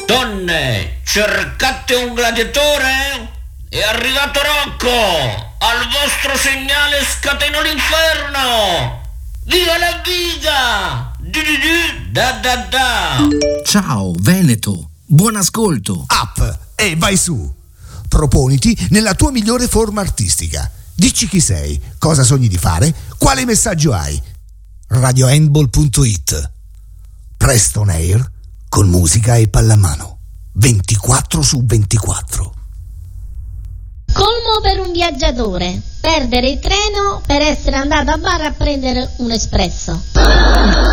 Donne, cercate un gladiatore? È arrivato Rocco! Al vostro segnale scateno l'inferno! Viva la vita! Da. Ciao Veneto, buon ascolto. Up e vai su. Proponiti nella tua migliore forma artistica. Dici chi sei, cosa sogni di fare, quale messaggio hai. radiohandball.it. Preston Air con musica e pallamano 24/24. Colmo per un viaggiatore: perdere il treno per essere andato a bar a prendere un espresso.